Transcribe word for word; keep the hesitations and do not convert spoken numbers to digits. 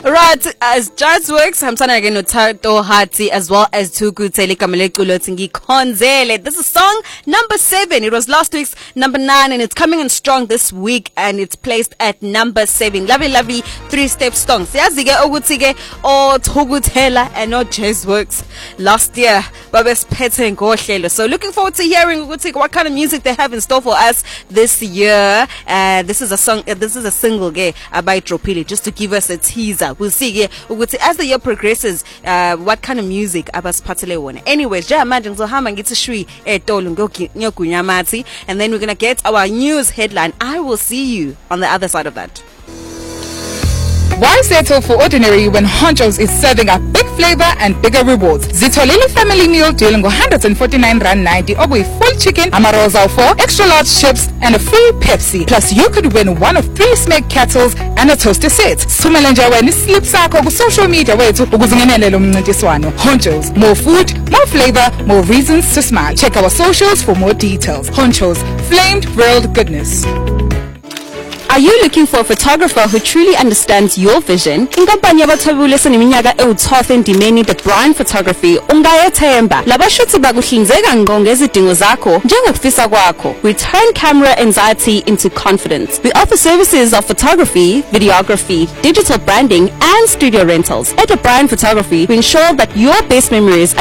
Right, as Jazz Works, I'm saying again Tato Hati as well as Tuku Telekamele Kulotingi Konzele. This is song number seven. It was last week's number nine and it's coming in strong this week and it's placed at number seven. Lovely, lovely three step songs. Yazige Ogutige or Togutela and not Jazz Works last year. Babes Pete and Gohlelo. So looking forward to hearing Ogutige what kind of music they have in store for us this year. Uh, this is a song, uh, this is a single gay uh, by Tropili, just to give us a teaser. We'll see yeah, as the year progresses uh, what kind of music abasiphathele wona. Anyways, ja manje ngizohamba ngithi shwi etolo ngiyokunyamathi and then we're going to get our news headline. I will see you on the other side of that. Why settle for ordinary when Honchos is serving up big flavor and bigger rewards? Zitolele family meal dealing one hundred forty-nine rand ninety over full chicken, amarosa for extra large chips and a free Pepsi. Plus you could win one of three smeg kettles and a toaster set. Sumalenja weni slip sako ku social media wethu ukuzingenele lo mncintiswano. Honchos, more food, more flavor, more reasons to smile. Check our socials for more details. Honchos, flamed grilled goodness. Are you looking for a photographer who truly understands your vision? Inkampani yabathwebule seneminyaka ewu-twelve endimeni The Brian Photography ungayethemba. Labashuthi bakuhlinzeka ngqo ngezidingo zakho njengokufisa kwakho. We turn camera anxiety into confidence. We offer services of photography, videography, digital branding and studio rentals. At The Brian Photography, we ensure that your best memories